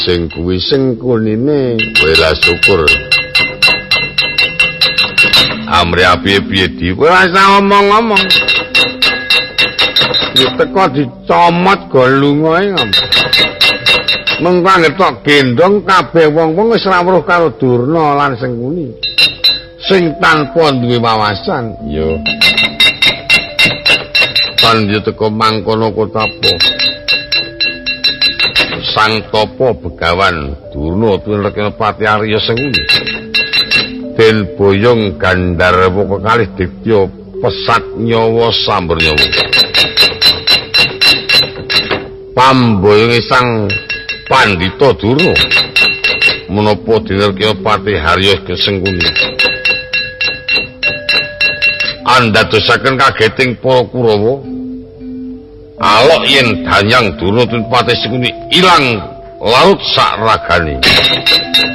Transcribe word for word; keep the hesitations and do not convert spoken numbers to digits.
sing kuwi sing kunine wela syukur. Amri piye-piye di kowe ora usah ngomong-ngomong. Iki teko dicomot go lunga ae ngomong. Mengko ngetok gendong kabeh wong-wong wis ora weruh karo Durna lan Sengkuni. Sing tanpa duwe wawasan, yo. Panjenengan teko mangkono kotapa. Sang Tapa Begawan Durna tuwin Pati Arya Sengkuni. Den boyong Gandharwa kekalih Ditya pesat nyawa sambar nyawa. Pamboyonge sang Pandhita Durna menapa dinerkya Pati Arya Sengkuni. Andadosaken kageting para Kurawa. Alok yen danyang Durna Pati Sengkuni ilang larut sak ragane.